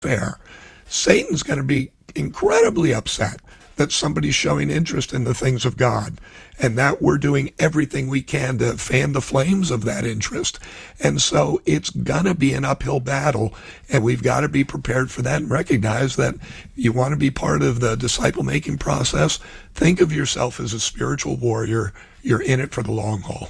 fair. Satan's going to be incredibly upset that somebody's showing interest in the things of God, and that we're doing everything we can to fan the flames of that interest. And so it's going to be an uphill battle, and we've got to be prepared for that and recognize that you want to be part of the disciple-making process. Think of yourself as a spiritual warrior. You're in it for the long haul.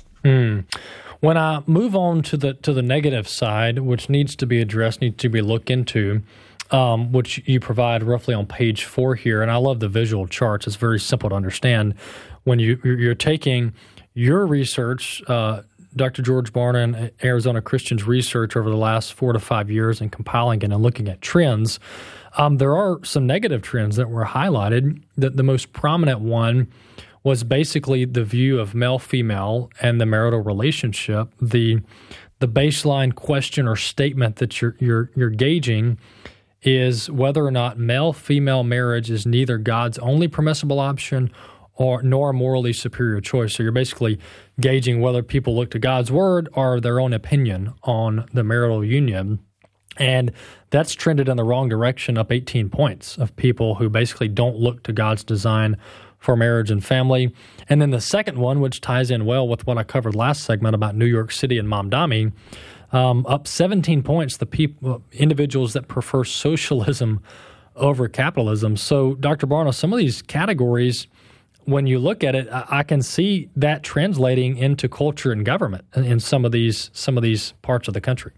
When I move on to the negative side, which needs to be addressed, needs to be looked into, which you provide roughly on page 4 here, and I love the visual charts. It's very simple to understand. When you're taking your research, Dr. George Barna and Arizona Christian's research over the last 4 to 5 years and compiling it and looking at trends, there are some negative trends that were highlighted. The most prominent one was basically the view of male-female and the marital relationship. The baseline question or statement that you're gauging is whether or not male-female marriage is neither God's only permissible option nor a morally superior choice. So you're basically gauging whether people look to God's word or their own opinion on the marital union. And that's trended in the wrong direction, up 18 points of people who basically don't look to God's design for marriage and family. And then the second one, which ties in well with what I covered last segment about New York City and Mamdani, up 17 points, individuals that prefer socialism over capitalism. So, Dr. Barna, some of these categories, when you look at it, I can see that translating into culture and government in some of these parts of the country.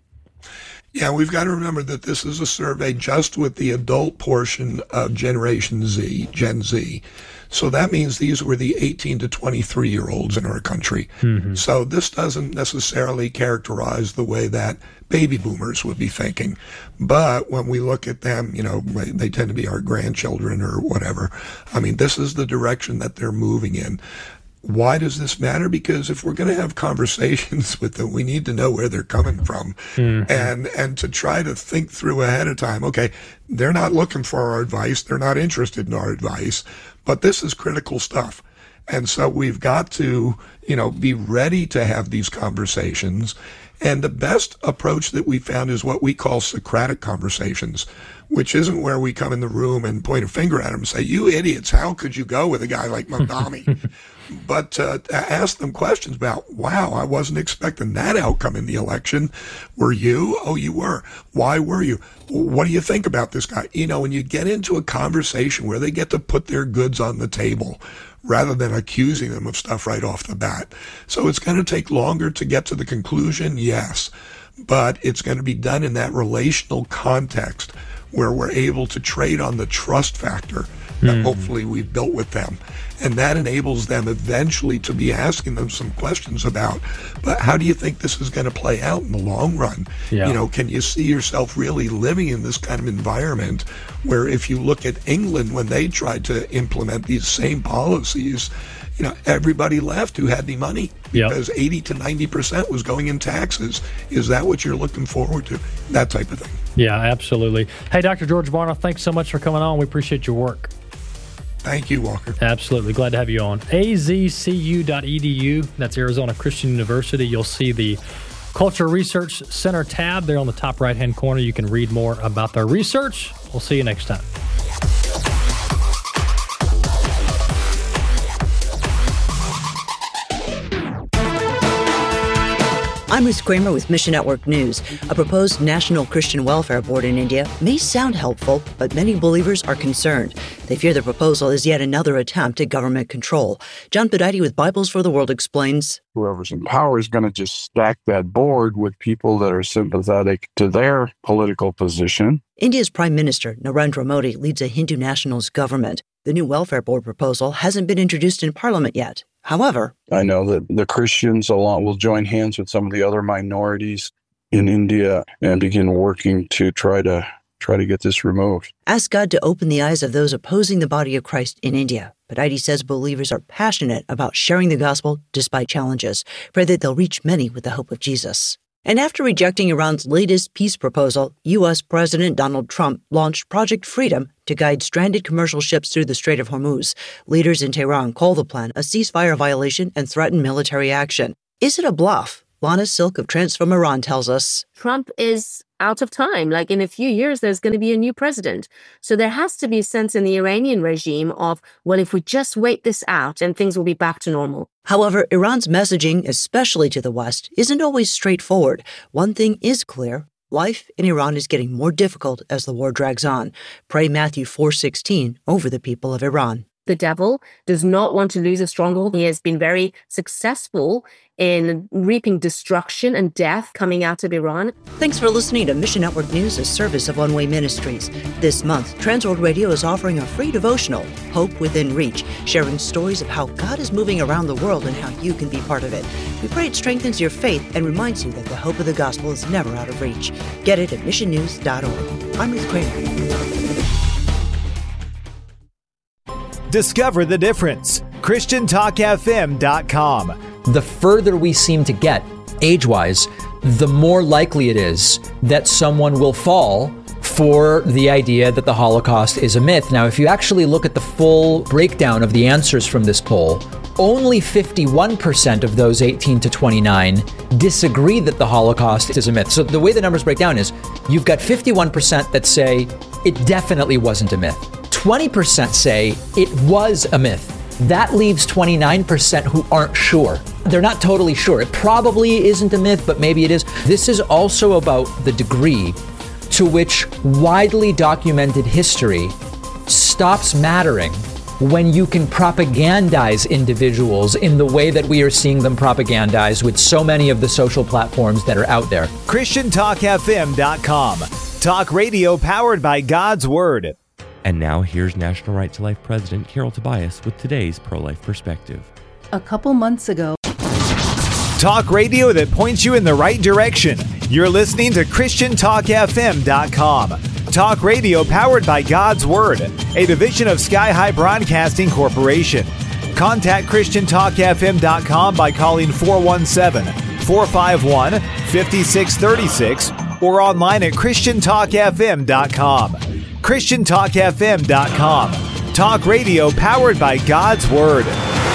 Yeah, we've got to remember that this is a survey just with the adult portion of Generation Z, Gen Z. So that means these were the 18 to 23-year-olds in our country. Mm-hmm. So this doesn't necessarily characterize the way that baby boomers would be thinking. But when we look at them, they tend to be our grandchildren or whatever. I mean, this is the direction that they're moving in. Why does this matter? Because if we're going to have conversations with them, we need to know where they're coming from, and to try to think through ahead of time. Okay, they're not looking for our advice. They're not interested in our advice, but this is critical stuff. And so we've got to, be ready to have these conversations. And the best approach that we found is what we call Socratic conversations, which isn't where we come in the room and point a finger at them and say, "You idiots, how could you go with a guy like Mamdani?" But ask them questions about, wow, I wasn't expecting that outcome in the election. Were you? Oh, you were. Why were you? What do you think about this guy? When you get into a conversation where they get to put their goods on the table rather than accusing them of stuff right off the bat. So it's going to take longer to get to the conclusion, yes, but it's going to be done in that relational context where we're able to trade on the trust factor that hopefully we've built with them. And that enables them eventually to be asking them some questions about, but how do you think this is going to play out in the long run? Yeah. Can you see yourself really living in this kind of environment where if you look at England when they tried to implement these same policies, everybody left who had any money because 80 to 90% was going in taxes. Is that what you're looking forward to? That type of thing. Yeah, absolutely. Hey, Dr. George Barna, thanks so much for coming on. We appreciate your work. Thank you, Walker. Absolutely. Glad to have you on. azcu.edu. That's Arizona Christian University. You'll see the Culture Research Center tab there on the top right-hand corner. You can read more about their research. We'll see you next time. I'm Ruth Kramer with Mission Network News. A proposed National Christian Welfare Board in India may sound helpful, but many believers are concerned. They fear the proposal is yet another attempt at government control. John Pedite with Bibles for the World explains. Whoever's in power is going to just stack that board with people that are sympathetic to their political position. India's Prime Minister Narendra Modi leads a Hindu nationalist government. The new welfare board proposal hasn't been introduced in Parliament yet. However, I know that the Christians will join hands with some of the other minorities in India and begin working to try to get this removed. Ask God to open the eyes of those opposing the body of Christ in India. Pedite says believers are passionate about sharing the gospel despite challenges. Pray that they'll reach many with the hope of Jesus. And after rejecting Iran's latest peace proposal, U.S. President Donald Trump launched Project Freedom to guide stranded commercial ships through the Strait of Hormuz. Leaders in Tehran call the plan a ceasefire violation and threaten military action. Is it a bluff? Lana Silk of Trends from Iran tells us. Trump is out of time. Like in a few years, there's going to be a new president. So there has to be a sense in the Iranian regime of, well, if we just wait this out and things will be back to normal. However, Iran's messaging, especially to the West, isn't always straightforward. One thing is clear. Life in Iran is getting more difficult as the war drags on. Pray Matthew 4:16 over the people of Iran. The devil does not want to lose a stronghold. He has been very successful in reaping destruction and death coming out of Iran. Thanks for listening to Mission Network News, a service of One Way Ministries. This month, Transworld Radio is offering a free devotional, Hope Within Reach, sharing stories of how God is moving around the world and how you can be part of it. We pray it strengthens your faith and reminds you that the hope of the gospel is never out of reach. Get it at missionnews.org. I'm Ruth Kramer. Discover the difference. ChristianTalkFM.com. The further we seem to get, age-wise, the more likely it is that someone will fall for the idea that the Holocaust is a myth. Now, if you actually look at the full breakdown of the answers from this poll, only 51% of those 18 to 29 disagree that the Holocaust is a myth. So the way the numbers break down is you've got 51% that say it definitely wasn't a myth. 20% say it was a myth. That leaves 29% who aren't sure. They're not totally sure. It probably isn't a myth, but maybe it is. This is also about the degree to which widely documented history stops mattering when you can propagandize individuals in the way that we are seeing them propagandized with so many of the social platforms that are out there. ChristianTalkFM.com. Talk radio powered by God's Word. And now here's National Right to Life President Carol Tobias with today's pro-life perspective. A couple months ago. Talk radio that points you in the right direction. You're listening to ChristianTalkFM.com. Talk radio powered by God's Word, a division of Sky High Broadcasting Corporation. Contact ChristianTalkFM.com by calling 417-451-5636 or online at ChristianTalkFM.com. ChristianTalkFM.com. Talk radio powered by God's Word.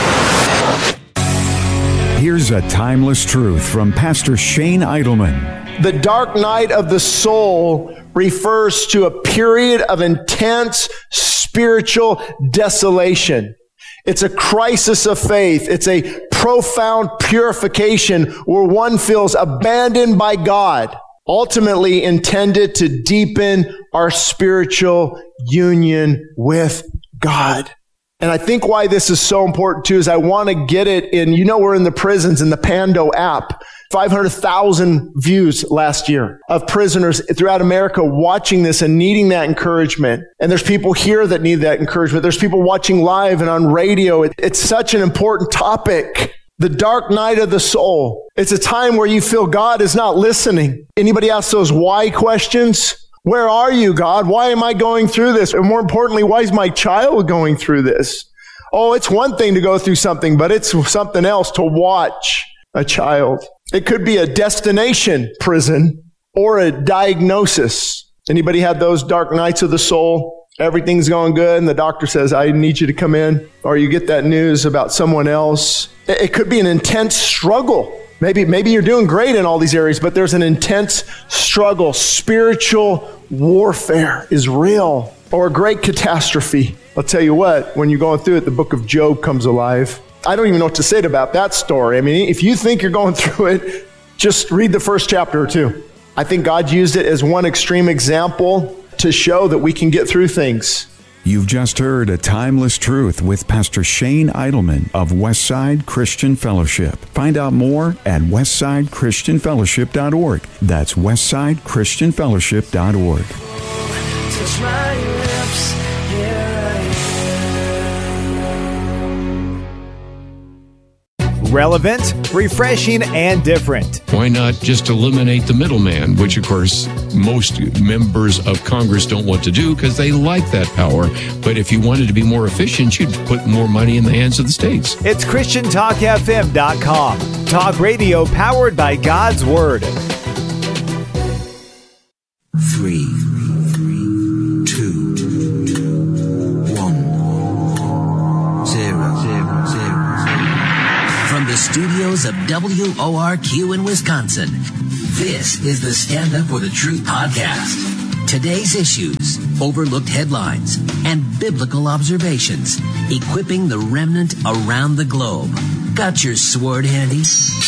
Here's a timeless truth from Pastor Shane Idleman. The dark night of the soul refers to a period of intense spiritual desolation. It's a crisis of faith. It's a profound purification where one feels abandoned by God, ultimately intended to deepen our spiritual union with God. And I think why this is so important too is I want to get it in, we're in the prisons in the Pando app. 500,000 views last year of prisoners throughout America watching this and needing that encouragement. And there's people here that need that encouragement. There's people watching live and on radio. It's such an important topic. The dark night of the soul. It's a time where you feel God is not listening. Anybody ask those why questions? Where are you, God? Why am I going through this? And more importantly, why is my child going through this? Oh, it's one thing to go through something, but it's something else to watch a child. It could be a destination prison or a diagnosis. Anybody had those dark nights of the soul? Everything's going good and the doctor says, I need you to come in. Or you get that news about someone else. It could be an intense struggle. Maybe you're doing great in all these areas, but there's an intense struggle. Spiritual warfare is real. Or a great catastrophe. I'll tell you what, when you're going through it, the book of Job comes alive. I don't even know what to say about that story. I mean, if you think you're going through it, just read the first chapter or two. I think God used it as one extreme example to show that we can get through things. You've just heard A Timeless Truth with Pastor Shane Idleman of Westside Christian Fellowship. Find out more at westsidechristianfellowship.org. That's westsidechristianfellowship.org. Touch my lips, Relevant, refreshing, and different. Why not just eliminate the middleman, which, of course, most members of Congress don't want to do because they like that power. But if you wanted to be more efficient, you'd put more money in the hands of the states. It's ChristianTalkFM.com. Talk radio powered by God's Word. 3, 2, 1, 0, 0, 0. From the studios of WORQ in Wisconsin. This is the Stand Up for the Truth podcast. Today's issues, overlooked headlines, and biblical observations, equipping the remnant around the globe. Got your sword handy?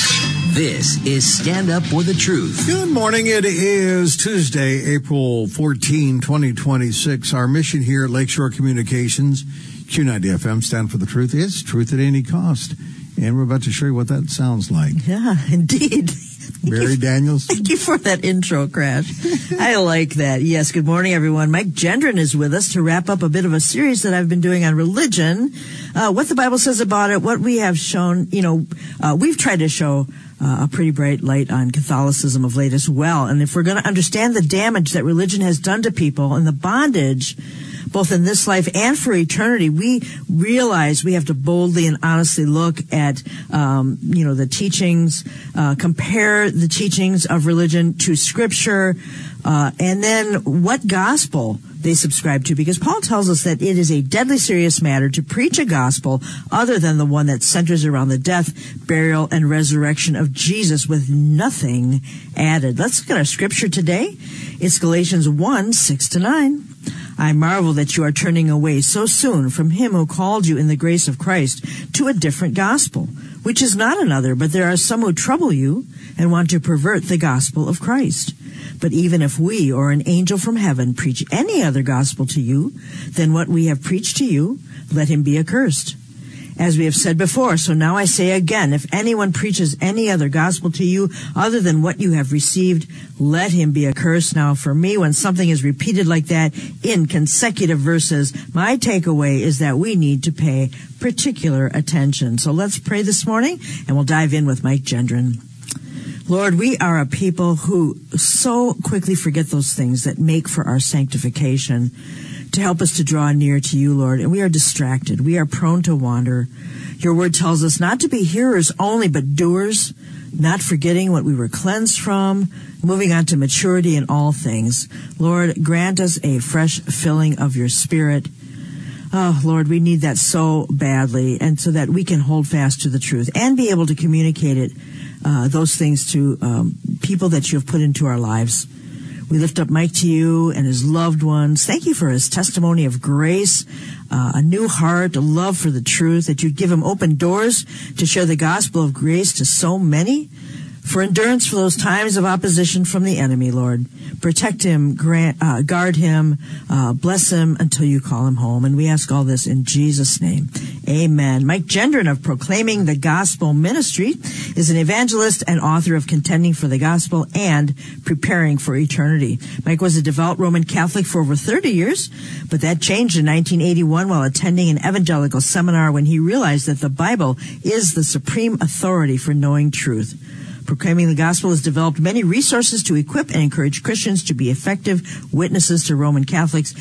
This is Stand Up for the Truth. Good morning. It is Tuesday, April 14, 2026. Our mission here at Lakeshore Communications, Q90 FM, Stand for the Truth, is truth at any cost. And we're about to show you what that sounds like. Yeah, indeed. Mary Daniels. Thank you for that intro, Crash. I like that. Yes, good morning, everyone. Mike Gendron is with us to wrap up a bit of a series that I've been doing on religion, what the Bible says about it, what we have shown. We've tried to show a pretty bright light on Catholicism of late as well. And if we're going to understand the damage that religion has done to people and the bondage, both in this life and for eternity, we realize we have to boldly and honestly look at, the teachings, compare the teachings of religion to Scripture, and then what gospel they subscribe to, because Paul tells us that it is a deadly serious matter to preach a gospel other than the one that centers around the death, burial, and resurrection of Jesus with nothing added. Let's look at our scripture today. It's Galatians 1, 6-9. I marvel that you are turning away so soon from him who called you in the grace of Christ to a different gospel, which is not another, but there are some who trouble you and want to pervert the gospel of Christ. But even if we or an angel from heaven preach any other gospel to you than what we have preached to you, let him be accursed. As we have said before, so now I say again, if anyone preaches any other gospel to you other than what you have received, let him be accursed. Now, for me, when something is repeated like that in consecutive verses, my takeaway is that we need to pay particular attention. So let's pray this morning, and we'll dive in with Mike Gendron. Lord, we are a people who so quickly forget those things that make for our sanctification, to help us to draw near to you, Lord. And we are distracted. We are prone to wander. Your word tells us not to be hearers only, but doers, not forgetting what we were cleansed from, moving on to maturity in all things. Lord, grant us a fresh filling of your Spirit. Oh, Lord, we need that so badly, and so that we can hold fast to the truth and be able to communicate it, those things to people that you have put into our lives. We lift up Mike to you and his loved ones. Thank you for his testimony of grace, a new heart, a love for the truth, that you'd give him open doors to share the gospel of grace to so many, for endurance for those times of opposition from the enemy, Lord. Protect him, guard him, bless him until you call him home. And we ask all this in Jesus' name. Amen. Mike Gendron of Proclaiming the Gospel Ministry is an evangelist and author of Contending for the Gospel and Preparing for Eternity. Mike was a devout Roman Catholic for over 30 years, but that changed in 1981 while attending an evangelical seminar when he realized that the Bible is the supreme authority for knowing truth. Proclaiming the Gospel has developed many resources to equip and encourage Christians to be effective witnesses to Roman Catholics.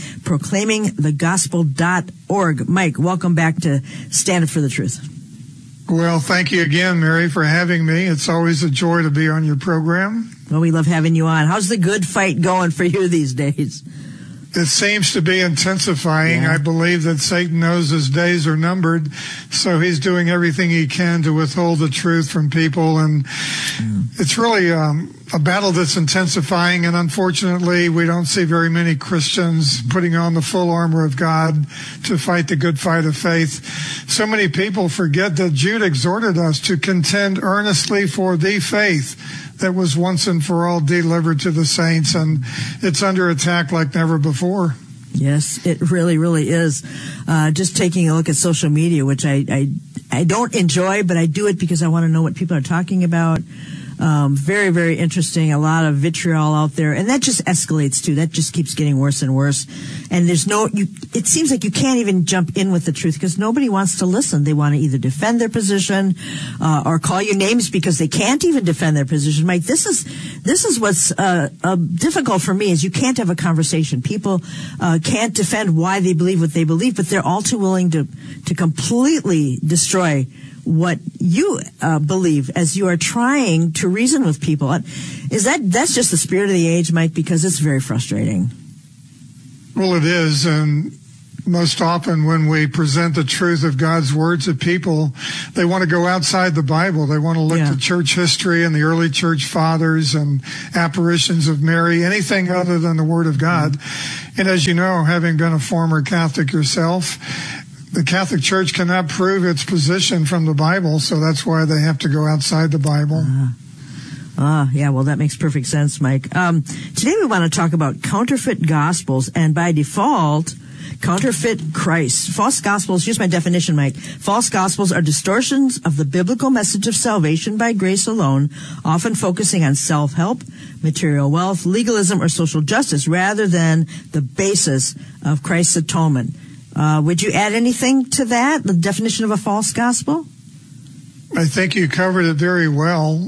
ProclaimingTheGospel.org. Mike, welcome back to Stand Up for the Truth. Well, thank you again, Mary, for having me. It's always a joy to be on your program. Well, we love having you on. How's the good fight going for you these days? It seems to be intensifying. Yeah. I believe that Satan knows his days are numbered, so he's doing everything he can to withhold the truth from people. And it's really a battle that's intensifying, and unfortunately, we don't see very many Christians putting on the full armor of God to fight the good fight of faith. So many people forget that Jude exhorted us to contend earnestly for the faith that was once and for all delivered to the saints, and it's under attack like never before. Yes, it really, really is. Just taking a look at social media, which I don't enjoy, but I do it because I want to know what people are talking about. Very, very interesting. A lot of vitriol out there. And that just escalates too. That just keeps getting worse and worse. And it seems like you can't even jump in with the truth because nobody wants to listen. They want to either defend their position, or call you names because they can't even defend their position. Mike, this is what's, difficult for me is you can't have a conversation. People, can't defend why they believe what they believe, but they're all too willing to completely destroy what you believe as you are trying to reason with people. That's just the spirit of the age, Mike, because it's very frustrating. Well, it is. And most often when we present the truth of God's word to people, they want to go outside the Bible. They want to look to church history and the early church fathers and apparitions of Mary, anything other than the word of God. And as you know, having been a former Catholic yourself, the Catholic Church cannot prove its position from the Bible, so that's why they have to go outside the Bible. Yeah, well, that makes perfect sense, Mike. Today we want to talk about counterfeit gospels, and by default, counterfeit Christ. False gospels, here's my definition, Mike. False gospels are distortions of the biblical message of salvation by grace alone, often focusing on self-help, material wealth, legalism, or social justice, rather than the basis of Christ's atonement. Would you add anything to that, the definition of a false gospel? I think you covered it very well.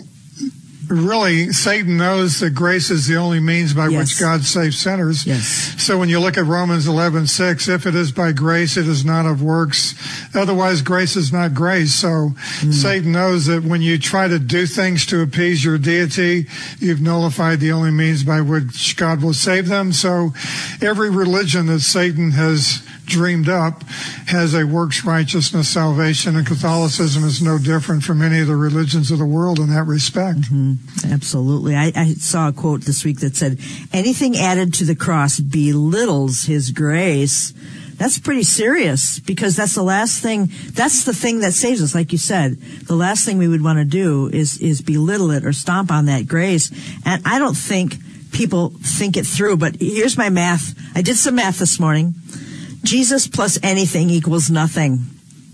Really, Satan knows that grace is the only means by which God saves sinners. So when you look at Romans 11:6, if it is by grace, it is not of works. Otherwise, grace is not grace. So Satan knows that when you try to do things to appease your deity, you've nullified the only means by which God will save them. So every religion that Satan has dreamed up has a works righteousness salvation, and Catholicism is no different from any of the religions of the world in that respect. Absolutely. I saw a quote this week that said, anything added to the cross belittles his grace. That's pretty serious, because that's the last thing, that's the thing that saves us. Like you said, the last thing we would want to do is belittle it or stomp on that grace. And I don't think people think it through, but here's my math. I did some math this morning. Jesus plus anything equals nothing.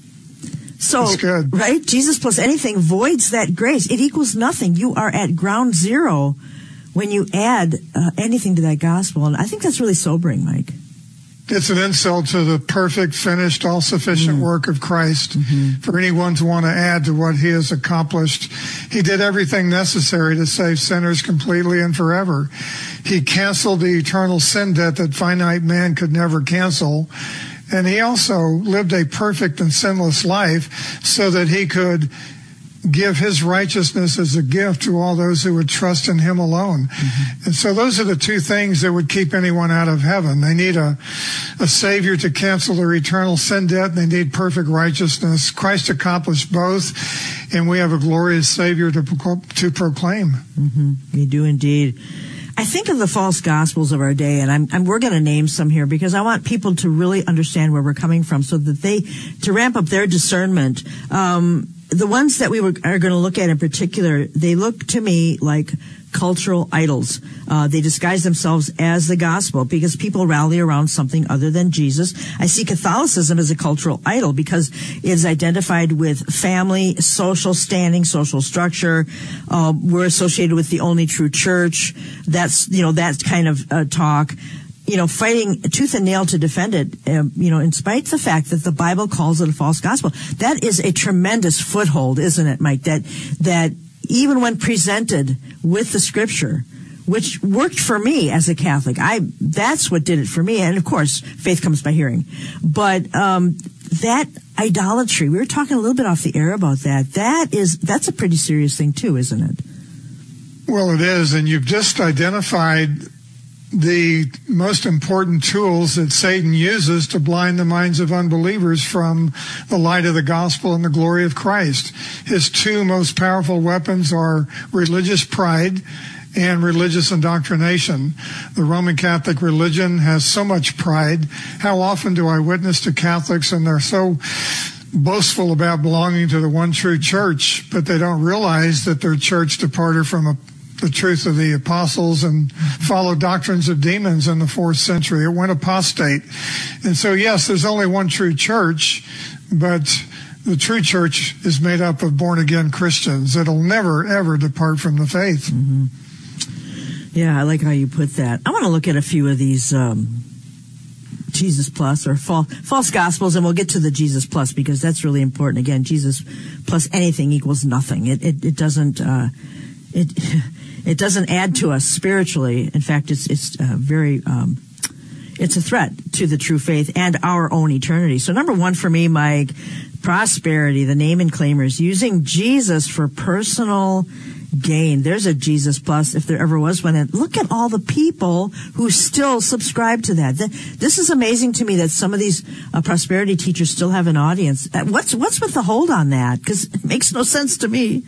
So, right? Jesus plus anything voids that grace. It equals nothing. You are at ground zero when you add anything to that gospel. And I think that's really sobering, Mike. It's an insult to the perfect, finished, all-sufficient work of Christ for anyone to want to add to what he has accomplished. He did everything necessary to save sinners completely and forever. He canceled the eternal sin debt that finite man could never cancel. And he also lived a perfect and sinless life so that he could give his righteousness as a gift to all those who would trust in him alone. And so those are the two things that would keep anyone out of heaven. They need a Savior to cancel their eternal sin debt. They need perfect righteousness. Christ accomplished both, and we have a glorious Savior to proclaim. We do indeed. I think of the false gospels of our day, and we're going to name some here because I want people to really understand where we're coming from so that to ramp up their discernment. The ones that we are going to look at in particular, they look to me like cultural idols. They disguise themselves as the gospel because people rally around something other than Jesus. I see Catholicism as a cultural idol because it is identified with family, social standing, social structure. We're associated with the only true church. That's, that kind of talk. Fighting tooth and nail to defend it, in spite of the fact that the Bible calls it a false gospel. That is a tremendous foothold, isn't it, Mike? That even when presented with the scripture, which worked for me as a Catholic, that's what did it for me. And of course, faith comes by hearing. But, that idolatry, we were talking a little bit off the air about that. That's a pretty serious thing too, isn't it? Well, it is. And you've just identified the most important tools that Satan uses to blind the minds of unbelievers from the light of the gospel and the glory of Christ. His two most powerful weapons are religious pride and religious indoctrination. The Roman Catholic religion has so much pride. How often do I witness to Catholics and they're so boastful about belonging to the one true church, but they don't realize that their church departed from the truth of the apostles and followed doctrines of demons in the 4th century. It went apostate. And so, yes, there's only one true church, but the true church is made up of born-again Christians that'll never, ever depart from the faith. Yeah, I like how you put that. I want to look at a few of these Jesus plus or false gospels, and we'll get to the Jesus plus because that's really important. Again, Jesus plus anything equals nothing. It doesn't it doesn't add to us spiritually. In fact, it's a threat to the true faith and our own eternity. So number one for me, Mike, prosperity, the name and claimers, using Jesus for personal gain. There's a Jesus Plus, if there ever was one. And look at all the people who still subscribe to that. This is amazing to me that some of these prosperity teachers still have an audience. What's with the hold on that? Because it makes no sense to me.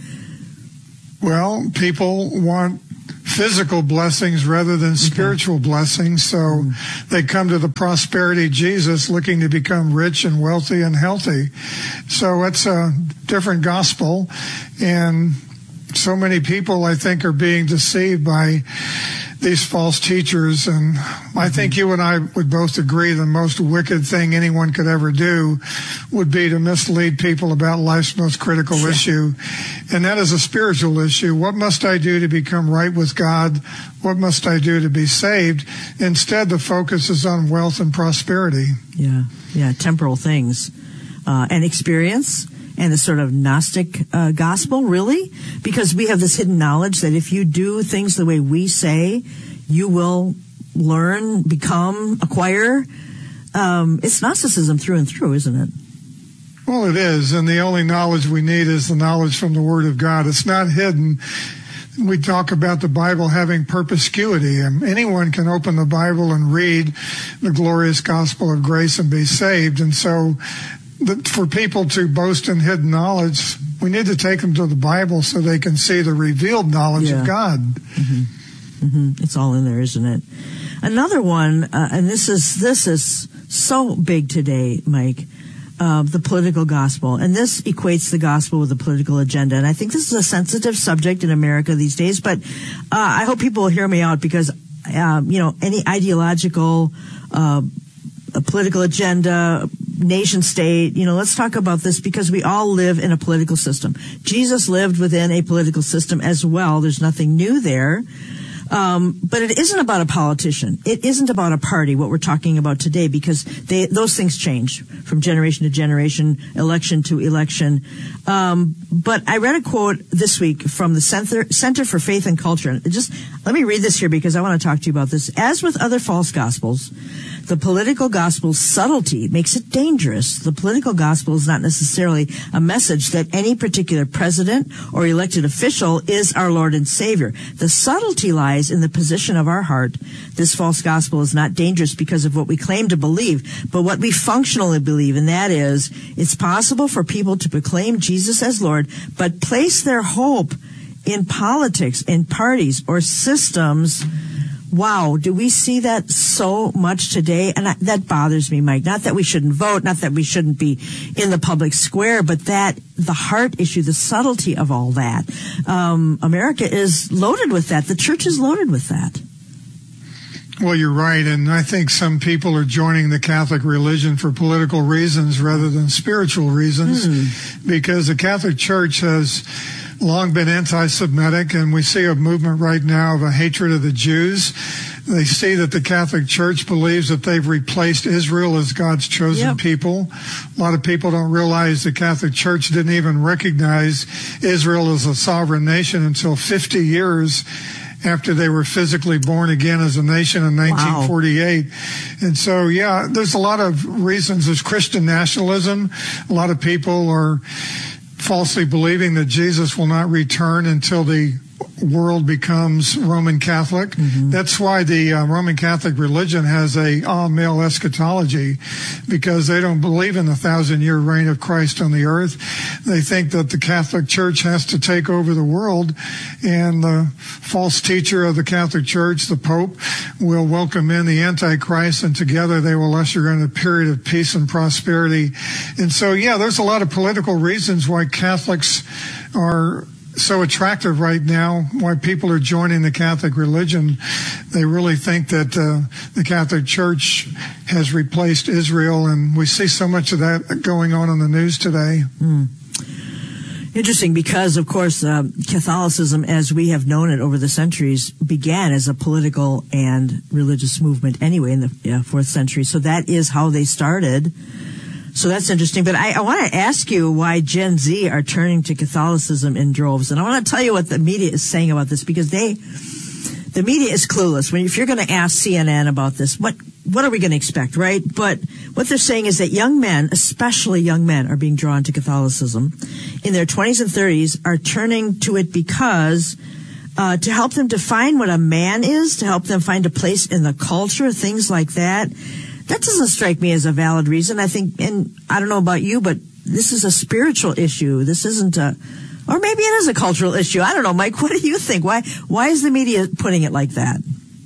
Well, people want physical blessings rather than spiritual blessings. So they come to the prosperity Jesus looking to become rich and wealthy and healthy. So it's a different gospel. And so many people, I think, are being deceived by these false teachers. And I think you and I would both agree the most wicked thing anyone could ever do would be to mislead people about life's most critical issue. And that is a spiritual issue. What must I do to become right with God? What must I do to be saved? Instead, the focus is on wealth and prosperity. Yeah, temporal things. And experience. And a sort of Gnostic gospel, really? Because we have this hidden knowledge that if you do things the way we say, you will learn, become, acquire. It's Gnosticism through and through, isn't it? Well, it is. And the only knowledge we need is the knowledge from the Word of God. It's not hidden. We talk about the Bible having perspicuity. And anyone can open the Bible and read the glorious gospel of grace and be saved. And so for people to boast in hidden knowledge, we need to take them to the Bible so they can see the revealed knowledge of God. It's all in there, isn't it? Another one, and this is so big today, Mike, the political gospel. And this equates the gospel with the political agenda. And I think this is a sensitive subject in America these days, but I hope people will hear me out because, any ideological a political agenda, nation state, let's talk about this because we all live in a political system. Jesus lived within a political system as well. There's nothing new there. But it isn't about a politician. It isn't about a party, what we're talking about today, because those things change from generation to generation, election to election. But I read a quote this week from the Center for Faith and Culture. Just let me read this here because I want to talk to you about this. As with other false gospels, the political gospel's subtlety makes it dangerous. The political gospel is not necessarily a message that any particular president or elected official is our Lord and Savior. The subtlety lies in the position of our heart. This false gospel is not dangerous because of what we claim to believe, but what we functionally believe, and that is, it's possible for people to proclaim Jesus as Lord, but place their hope in politics, in parties, or systems. Wow, do we see that so much today? And that bothers me, Mike. Not that we shouldn't vote, not that we shouldn't be in the public square, but that the heart issue, the subtlety of all that. America is loaded with that. The church is loaded with that. Well, you're right. And I think some people are joining the Catholic religion for political reasons rather than spiritual reasons, because the Catholic Church has long been anti-Semitic, and we see a movement right now of a hatred of the Jews. They see that the Catholic Church believes that they've replaced Israel as God's chosen people. A lot of people don't realize the Catholic Church didn't even recognize Israel as a sovereign nation until 50 years after they were physically born again as a nation in 1948. And so, there's a lot of reasons. There's Christian nationalism. A lot of people are falsely believing that Jesus will not return until the world becomes Roman Catholic. That's why the Roman Catholic religion has a all-male eschatology, because they don't believe in the 1,000-year reign of Christ on the earth. They think that the Catholic Church has to take over the world, and the false teacher of the Catholic Church, the Pope, will welcome in the Antichrist, and together they will usher in a period of peace and prosperity. And so, there's a lot of political reasons why Catholics are so attractive right now, why people are joining the Catholic religion. They really think that the Catholic Church has replaced Israel, and we see so much of that going on in the news today. Interesting, because, of course, Catholicism, as we have known it over the centuries, began as a political and religious movement anyway in the 4th century. So that is how they started. So that's interesting. But I want to ask you why Gen Z are turning to Catholicism in droves. And I want to tell you what the media is saying about this, because the media is clueless. If you're going to ask CNN about this, what what are we going to expect, right? But what they're saying is that young men, especially young men, are being drawn to Catholicism in their 20s and 30s, are turning to it because to help them define what a man is, to help them find a place in the culture, things like that. That doesn't strike me as a valid reason. I think, and I don't know about you, but this is a spiritual issue. This isn't or maybe it is a cultural issue. I don't know, Mike. What do you think? Why is the media putting it like that?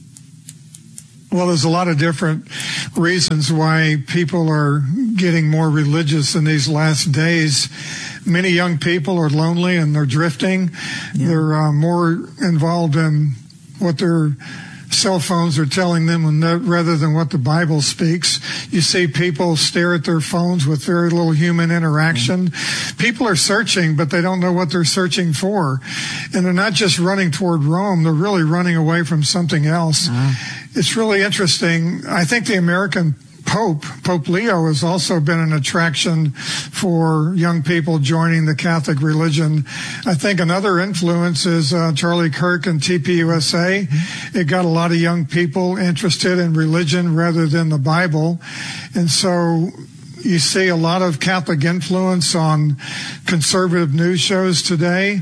Well, there's a lot of different reasons why people are getting more religious in these last days. Many young people are lonely and they're drifting. Yeah. They're more involved in what their cell phones are telling them rather than what the Bible speaks. You see people stare at their phones with very little human interaction. People are searching, but they don't know what they're searching for. And they're not just running toward Rome, they're really running away from something else. It's really interesting. I think the American Pope Leo has also been an attraction for young people joining the Catholic religion. I think another influence is Charlie Kirk and TPUSA. It got a lot of young people interested in religion rather than the Bible. And so you see a lot of Catholic influence on conservative news shows today.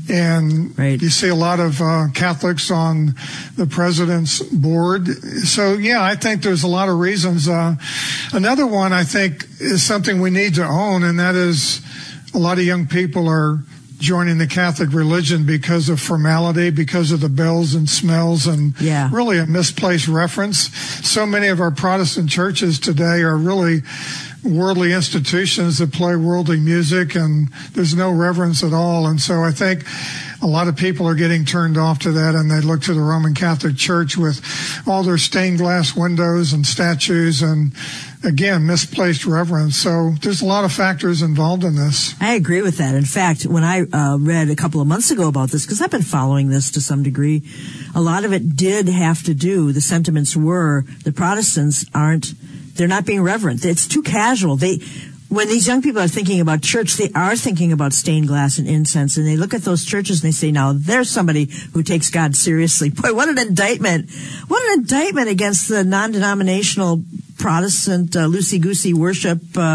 And you see a lot of Catholics on the president's board. So, yeah, I think there's a lot of reasons. Another one, I think, is something we need to own, and that is a lot of young people are joining the Catholic religion because of formality, because of the bells and smells, and really a misplaced reference. So many of our Protestant churches today are really worldly institutions that play worldly music, and there's no reverence at all. And so I think a lot of people are getting turned off to that, and they look to the Roman Catholic Church with all their stained glass windows and statues and, again, misplaced reverence. So there's a lot of factors involved in this. I agree with that. In fact, when I read a couple of months ago about this, because I've been following this to some degree, a lot of it did have to do, the sentiments were, the Protestants they're not being reverent. It's too casual. When these young people are thinking about church, they are thinking about stained glass and incense, and they look at those churches and they say, now, there's somebody who takes God seriously. Boy, what an indictment. What an indictment against the non-denominational Protestant loosey-goosey worship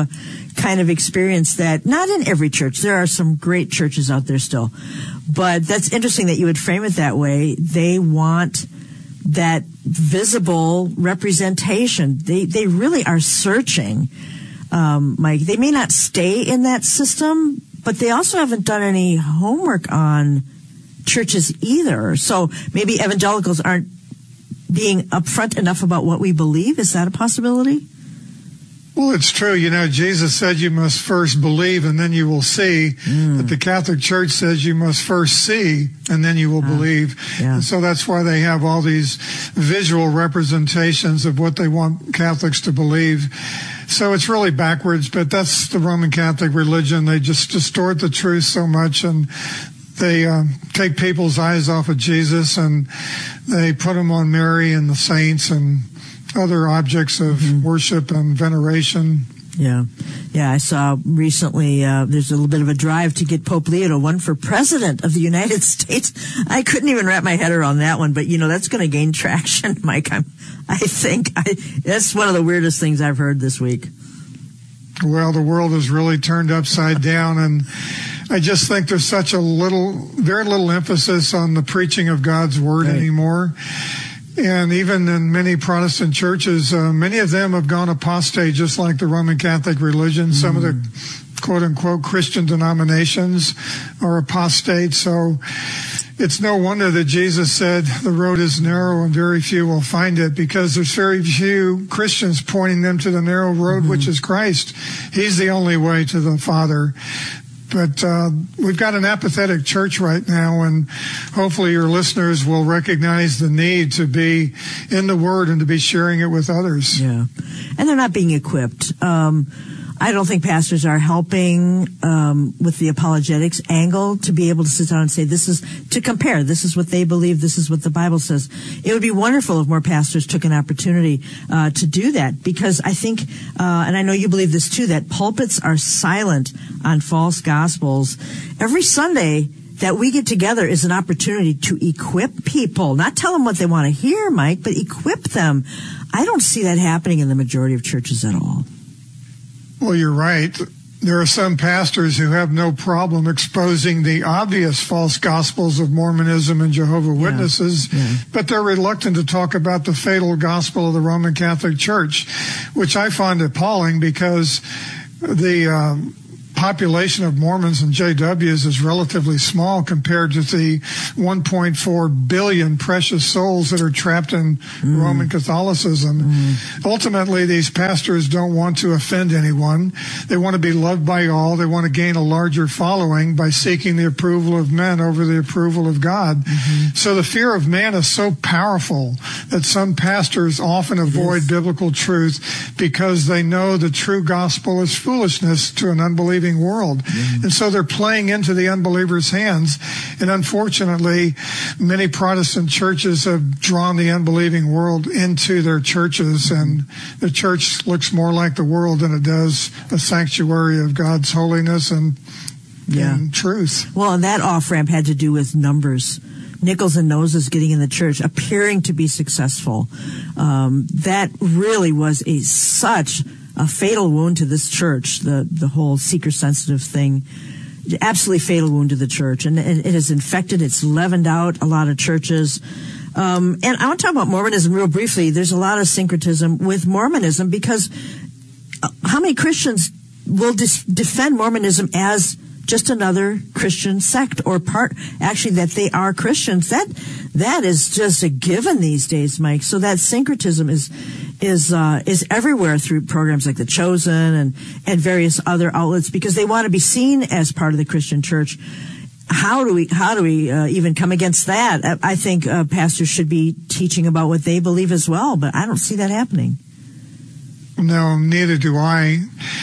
kind of experience that, not in every church. There are some great churches out there still. But that's interesting that you would frame it that way. They want that visible representation. They really are searching, Mike. They may not stay in that system, but they also haven't done any homework on churches either. So maybe evangelicals aren't being upfront enough about what we believe. Is that a possibility? Well, it's true. You know, Jesus said you must first believe and then you will see. But the Catholic Church says you must first see and then you will believe. And so that's why they have all these visual representations of what they want Catholics to believe. So it's really backwards, but that's the Roman Catholic religion. They just distort the truth so much, and they take people's eyes off of Jesus, and they put them on Mary and the saints and other objects of worship and veneration. Yeah, I saw recently there's a little bit of a drive to get Pope Leo to run for president of the United States. I couldn't even wrap my head around that one, but, you know, that's going to gain traction, Mike. I think that's one of the weirdest things I've heard this week. Well, the world is really turned upside down, and I just think there's such very little emphasis on the preaching of God's word anymore. And even in many Protestant churches, many of them have gone apostate, just like the Roman Catholic religion. Some of the quote-unquote Christian denominations are apostate. So it's no wonder that Jesus said the road is narrow and very few will find it, because there's very few Christians pointing them to the narrow road, which is Christ. He's the only way to the Father. But we've got an apathetic church right now, and hopefully your listeners will recognize the need to be in the Word and to be sharing it with others. Yeah, and they're not being equipped. I don't think pastors are helping with the apologetics angle to be able to sit down and say, to compare. This is what they believe. This is what the Bible says. It would be wonderful if more pastors took an opportunity to do that, because I think, and I know you believe this too, that pulpits are silent on false gospels. Every Sunday, that we get together is an opportunity to equip people, not tell them what they want to hear, Mike, but equip them. I don't see that happening in the majority of churches at all. Well, you're right. There are some pastors who have no problem exposing the obvious false gospels of Mormonism and Jehovah's Witnesses, but they're reluctant to talk about the fatal gospel of the Roman Catholic Church, which I find appalling because the population of Mormons and JWs is relatively small compared to the 1.4 billion precious souls that are trapped in Roman Catholicism. Ultimately, these pastors don't want to offend anyone. They want to be loved by all. They want to gain a larger following by seeking the approval of men over the approval of God. So the fear of man is so powerful that some pastors often avoid biblical truth because they know the true gospel is foolishness to an unbelieving world. And so they're playing into the unbelievers' hands. And unfortunately, many Protestant churches have drawn the unbelieving world into their churches, and the church looks more like the world than it does a sanctuary of God's holiness and truth. Well, and that off-ramp had to do with numbers. Nickels and noses getting in the church, appearing to be successful. That really was such a fatal wound to this church, the whole seeker-sensitive thing. Absolutely fatal wound to the church. And it has infected, it's leavened out a lot of churches. And I want to talk about Mormonism real briefly. There's a lot of syncretism with Mormonism because how many Christians will defend Mormonism as just another Christian sect or actually that they are Christians? That is just a given these days, Mike. So that syncretism is everywhere through programs like The Chosen and various other outlets because they want to be seen as part of the Christian church. How do we even come against that? I think pastors should be teaching about what they believe as well, but I don't see that happening. No, neither do I.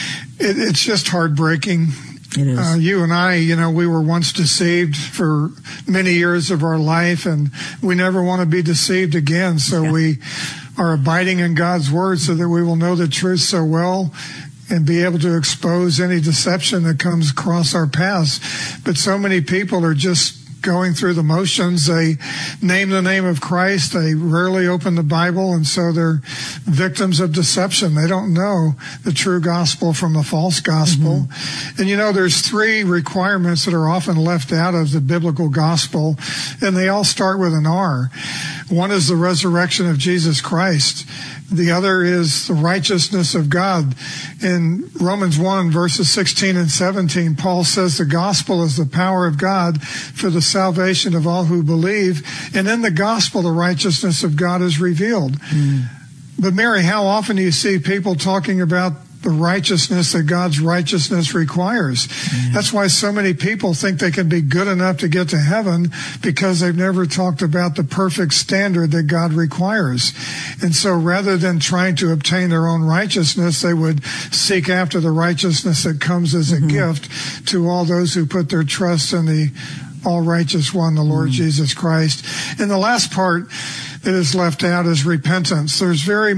It's just heartbreaking. It is. You and I, we were once deceived for many years of our life, and we never want to be deceived again. So we are abiding in God's word so that we will know the truth so well and be able to expose any deception that comes across our paths. But so many people are just going through the motions. They name the name of Christ. They rarely open the Bible, and so they're victims of deception. They don't know the true gospel from the false gospel. And there's three requirements that are often left out of the biblical gospel, and they all start with an R. One is the resurrection of Jesus Christ. The other is the righteousness of God. In Romans 1, verses 16 and 17, Paul says the gospel is the power of God for the salvation of all who believe. And in the gospel, the righteousness of God is revealed. But Mary, how often do you see people talking about the righteousness that God's righteousness requires? That's why so many people think they can be good enough to get to heaven because they've never talked about the perfect standard that God requires. And so rather than trying to obtain their own righteousness, they would seek after the righteousness that comes as a gift to all those who put their trust in the all-righteous one, the Lord Jesus Christ. And the last part that is left out is repentance. There's very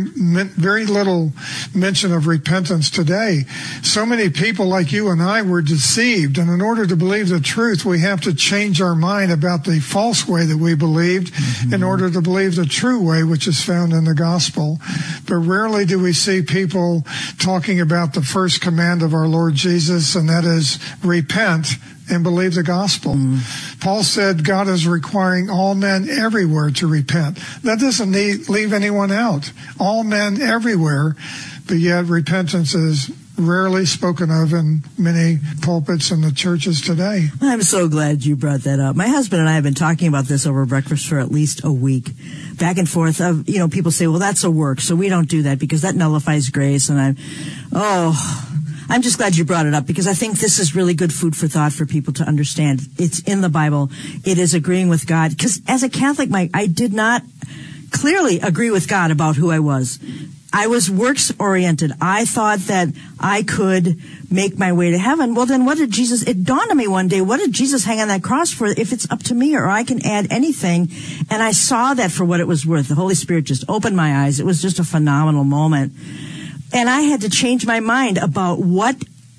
little mention of repentance today. So many people like you and I were deceived, and in order to believe the truth, we have to change our mind about the false way that we believed in order to believe the true way, which is found in the gospel. But rarely do we see people talking about the first command of our Lord Jesus, and that is repent and believe the gospel. Paul said God is requiring all men everywhere to repent. That doesn't leave anyone out. All men everywhere, but yet repentance is rarely spoken of in many pulpits in the churches today. I'm so glad you brought that up. My husband and I have been talking about this over breakfast for at least a week. Back and forth of, people say, well, that's a work, so we don't do that because that nullifies grace. And I'm just glad you brought it up because I think this is really good food for thought for people to understand. It's in the Bible. It is agreeing with God. Because as a Catholic, Mike, I did not clearly agree with God about who I was. I was works-oriented. I thought that I could make my way to heaven. Well, then it dawned on me one day, what did Jesus hang on that cross for if it's up to me or I can add anything? And I saw that for what it was worth. The Holy Spirit just opened my eyes. It was just a phenomenal moment. And I had to change my mind about what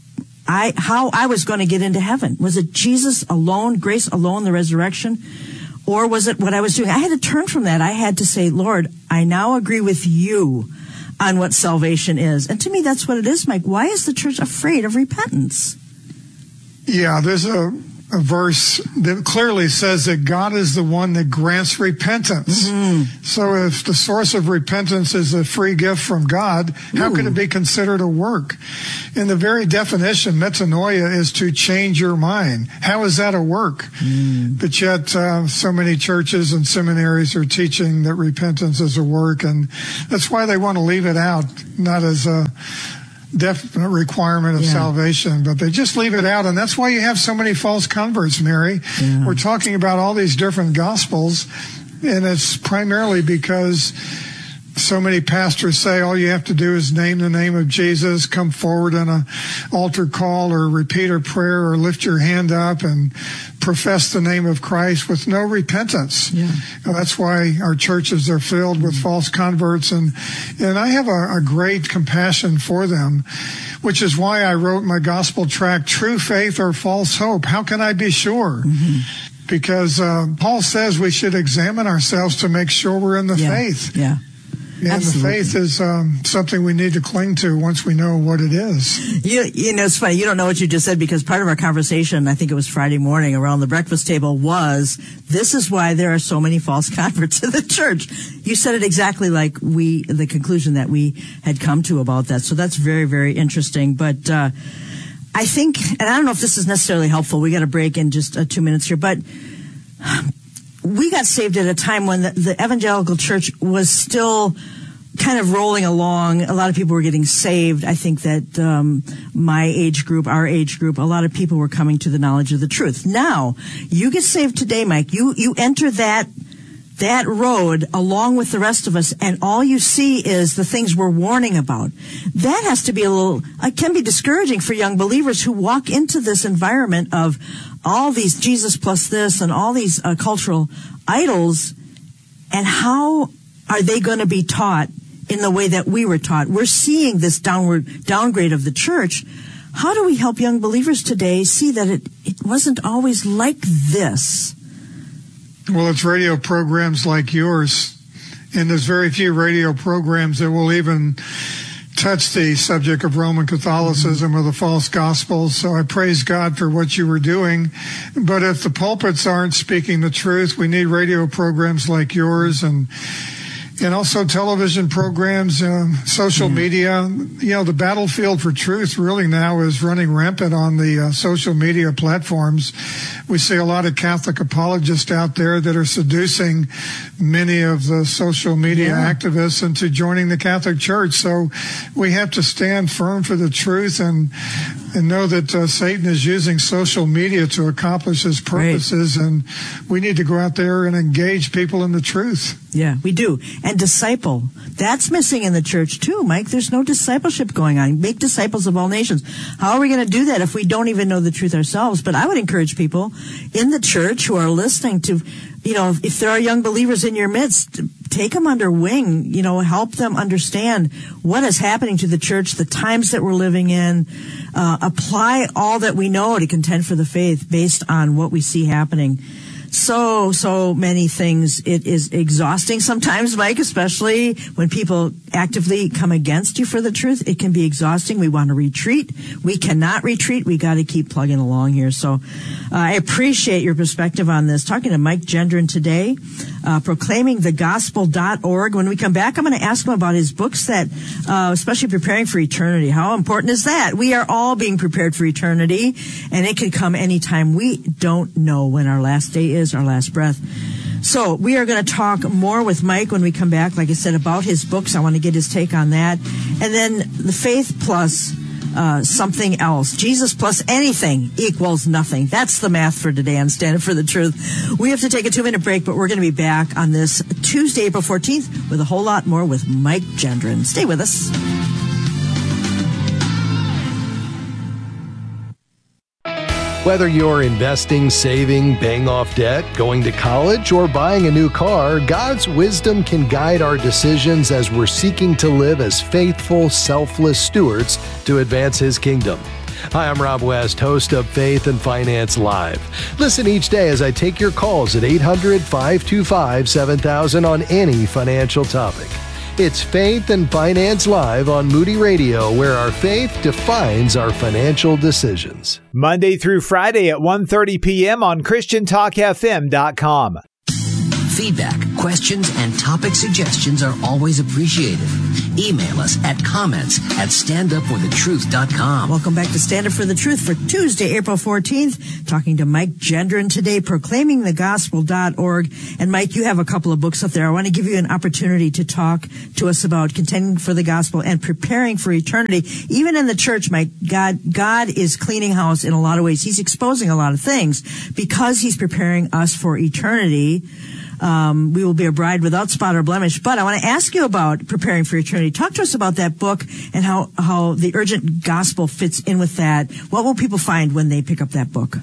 how I was going to get into heaven. Was it Jesus alone, grace alone, the resurrection? Or was it what I was doing? I had to turn from that. I had to say, Lord, I now agree with you on what salvation is. And to me, that's what it is, Mike. Why is the church afraid of repentance? Yeah, there's a verse that clearly says that God is the one that grants repentance. Mm-hmm. So if the source of repentance is a free gift from God, how can it be considered a work? In the very definition, metanoia is to change your mind. How is that a work? But yet so many churches and seminaries are teaching that repentance is a work, and that's why they want to leave it out, not as a definite requirement of salvation, but they just leave it out. And that's why you have so many false converts, Mary. We're talking about all these different gospels, and it's primarily because so many pastors say all you have to do is name the name of Jesus, come forward in an altar call or repeat a prayer or lift your hand up and profess the name of Christ with no repentance. That's why our churches are filled with false converts, and I have a great compassion for them, which is why I wrote my gospel tract, True Faith or False Hope. How can I be sure? Because Paul says we should examine ourselves to make sure we're in the faith. And Absolutely. the faith is something we need to cling to once we know what it is. You know, it's funny. You don't know what you just said, because part of our conversation, I think it was Friday morning around the breakfast table, was this is why there are so many false converts in the church. You said it exactly like the conclusion that we had come to about that. So that's very, very interesting. But I think, and I don't know if this is necessarily helpful. We got to break in just 2 minutes here, but we got saved at a time when the evangelical church was still kind of rolling along. A lot of people were getting saved. I think that my age group, our age group, a lot of people were coming to the knowledge of the truth. Now, you get saved today, Mike. You enter that road along with the rest of us, and all you see is the things we're warning about. That has to be it can be discouraging for young believers who walk into this environment of all these Jesus plus this and all these cultural idols, and how are they going to be taught in the way that we were taught? We're seeing this downgrade of the church. How do we help young believers today see that it wasn't always like this? Well, it's radio programs like yours, and there's very few radio programs that will even touch the subject of Roman Catholicism or the false gospels. So I praise God for what you were doing. But if the pulpits aren't speaking the truth, we need radio programs like yours, and also television programs, social media. You know, the battlefield for truth really now is running rampant on the social media platforms. We see a lot of Catholic apologists out there that are seducing many of the social media activists into joining the Catholic Church. So we have to stand firm for the truth and know that Satan is using social media to accomplish his purposes, and we need to go out there and engage people in the truth. Yeah, we do. And disciple. That's missing in the church too, Mike. There's no discipleship going on. Make disciples of all nations. How are we going to do that if we don't even know the truth ourselves? But I would encourage people in the church who are listening to, you know, if there are young believers in your midst, take them under wing, you know, help them understand what is happening to the church, the times that we're living in, apply all that we know to contend for the faith based on what we see happening. So many things. It is exhausting sometimes, Mike, especially when people actively come against you for the truth. It can be exhausting. We want to retreat. We cannot retreat. We got to keep plugging along here. So I appreciate your perspective on this. Talking to Mike Gendron today, proclaimingthegospel.org. When we come back, I'm going to ask him about his books that, especially preparing for eternity. How important is that? We are all being prepared for eternity, and it could come anytime. We don't know when our last day is, our last breath. So we are going to talk more with Mike when we come back, like I said, about his books. I want to get his take on that. And then the faith plus something else. Jesus plus anything equals nothing. That's the math for today on Standing for the Truth. We have to take a 2-minute break, but we're going to be back on this Tuesday, April 14th, with a whole lot more with Mike Gendron. Stay with us. Whether you're investing, saving, paying off debt, going to college, or buying a new car, God's wisdom can guide our decisions as we're seeking to live as faithful, selfless stewards to advance His kingdom. Hi, I'm Rob West, host of Faith and Finance Live. Listen each day as I take your calls at 800-525-7000 on any financial topic. It's Faith and Finance Live on Moody Radio, where our faith defines our financial decisions. Monday through Friday at 1:30 p.m. on ChristianTalkFM.com. Feedback, questions, and topic suggestions are always appreciated. Email us at comments@standupforthetruth.com. Welcome back to Stand Up for the Truth for Tuesday, April 14th. Talking to Mike Gendron today, proclaimingthegospel.org. And Mike, you have a couple of books up there. I want to give you an opportunity to talk to us about contending for the gospel and preparing for eternity. Even in the church, Mike, God is cleaning house in a lot of ways. He's exposing a lot of things because he's preparing us for eternity. We will be a bride without spot or blemish. But I want to ask you about preparing for eternity. Talk to us about that book and how the urgent gospel fits in with that. What will people find when they pick up that book?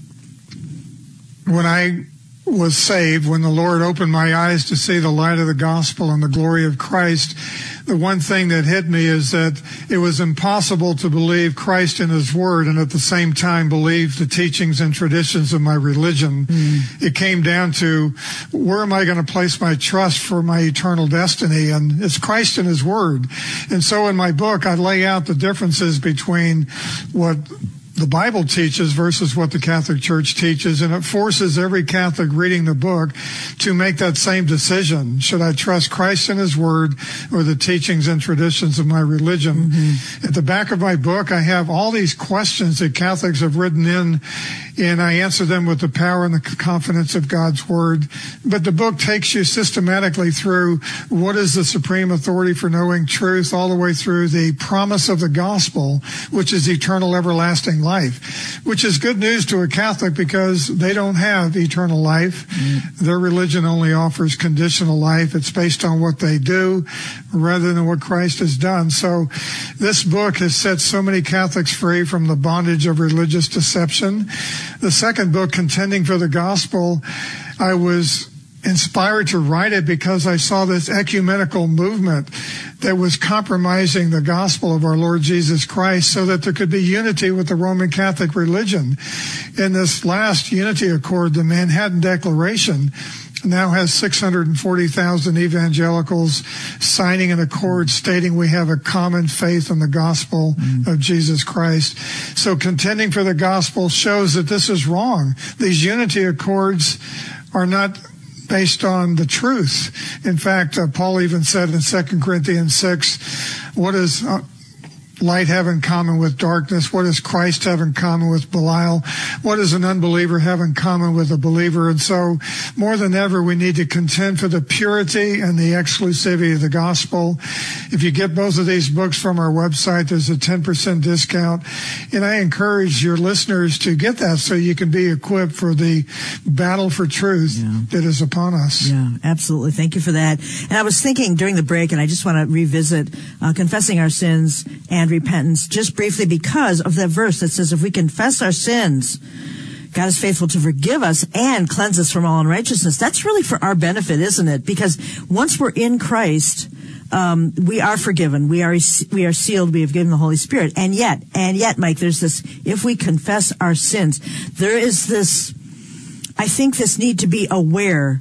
When I was saved, when the Lord opened my eyes to see the light of the gospel and the glory of Christ, the one thing that hit me is that it was impossible to believe Christ in his word and at the same time believe the teachings and traditions of my religion. It came down to, where am I going to place my trust for my eternal destiny? And it's Christ in his word. And so in my book, I lay out the differences between what the Bible teaches versus what the Catholic Church teaches, and it forces every Catholic reading the book to make that same decision. Should I trust Christ and his word or the teachings and traditions of my religion? At the back of my book, I have all these questions that Catholics have written in, and I answer them with the power and the confidence of God's word. But the book takes you systematically through what is the supreme authority for knowing truth, all the way through the promise of the gospel, which is eternal, everlasting life, which is good news to a Catholic because they don't have eternal life. Their religion only offers conditional life. It's based on what they do rather than what Christ has done. So this book has set so many Catholics free from the bondage of religious deception. The second book, Contending for the Gospel, I was inspired to write it because I saw this ecumenical movement that was compromising the gospel of our Lord Jesus Christ so that there could be unity with the Roman Catholic religion. In this last unity accord, the Manhattan Declaration now has 640,000 evangelicals signing an accord stating we have a common faith in the gospel of Jesus Christ. So contending for the gospel shows that this is wrong. These unity accords are not based on the truth. In fact, Paul even said in 2 Corinthians 6, what does light have in common with darkness? What does Christ have in common with Belial? What does an unbeliever have in common with a believer? And so more than ever, we need to contend for the purity and the exclusivity of the gospel. If you get both of these books from our website, there's a 10% discount. And I encourage your listeners to get that so you can be equipped for the battle for truth that is upon us. Yeah, absolutely. Thank you for that. And I was thinking during the break, and I just want to revisit confessing our sins and repentance just briefly because of that verse that says if we confess our sins, God is faithful to forgive us and cleanse us from all unrighteousness. That's really for our benefit, isn't it? Because once we're in Christ, we are forgiven. We are sealed. We have given the Holy Spirit. And yet, Mike, there's this, if we confess our sins, there is this, I think this need to be aware.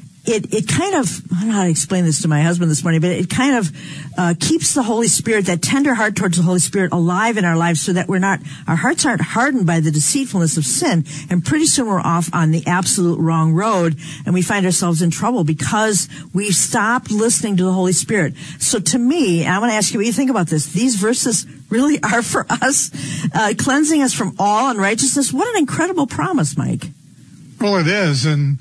It kind of, I don't know how to explain this to my husband this morning, but it kind of keeps the Holy Spirit, that tender heart towards the Holy Spirit, alive in our lives so that our hearts aren't hardened by the deceitfulness of sin. And pretty soon we're off on the absolute wrong road and we find ourselves in trouble because we've stopped listening to the Holy Spirit. So to me, I want to ask you what you think about this. These verses really are for us, cleansing us from all unrighteousness. What an incredible promise, Mike. Well, it is. And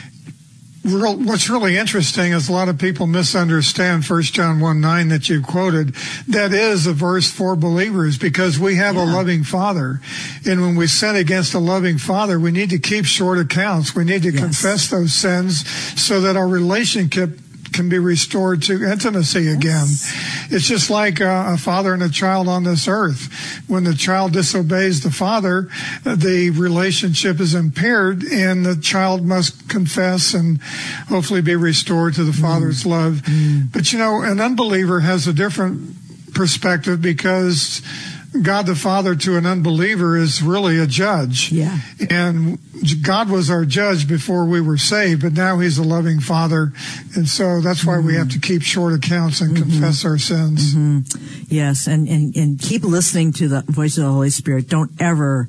what's really interesting is a lot of people misunderstand 1 John 1:9 that you quoted. That is a verse for believers because we have a loving Father. And when we sin against a loving Father, we need to keep short accounts. We need to confess those sins so that our relationship can be restored to intimacy again. It's just like a father and a child on this earth. When the child disobeys the father, the relationship is impaired and the child must confess and hopefully be restored to the father's love. But, you know, an unbeliever has a different perspective because God the Father to an unbeliever is really a judge. Yeah. And God was our judge before we were saved, but now he's a loving Father. And so that's why we have to keep short accounts and confess our sins. Yes, and keep listening to the voice of the Holy Spirit. Don't ever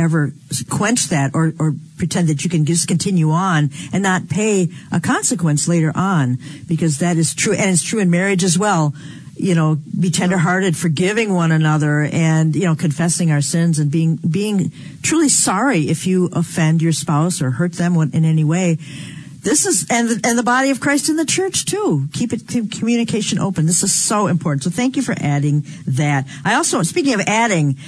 quench that or pretend that you can just continue on and not pay a consequence later on, because that is true. And it's true in marriage as well. You know, be tenderhearted, forgiving one another, and, you know, confessing our sins and being truly sorry if you offend your spouse or hurt them in any way. This is, and the body of Christ in the church too. Keep communication open. This is so important. So thank you for adding that. I also, speaking of adding,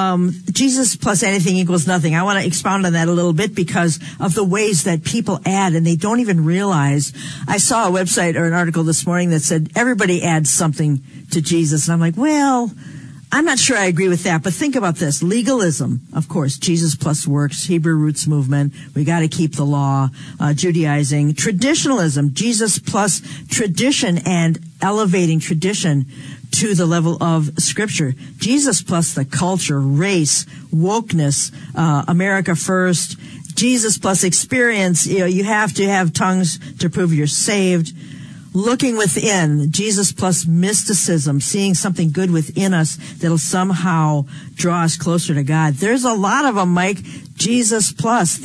Jesus plus anything equals nothing. I want to expound on that a little bit because of the ways that people add and they don't even realize. I saw a website or an article this morning that said everybody adds something to Jesus. And I'm like, well, I'm not sure I agree with that, but think about this. Legalism, of course, Jesus plus works, Hebrew roots movement, we got to keep the law, Judaizing, traditionalism, Jesus plus tradition and elevating tradition to the level of Scripture, Jesus plus the culture, race, wokeness, America first, Jesus plus experience, you know, you have to have tongues to prove you're saved. Looking within, Jesus plus mysticism, seeing something good within us that'll somehow draw us closer to God. There's a lot of them, Mike. Jesus plus.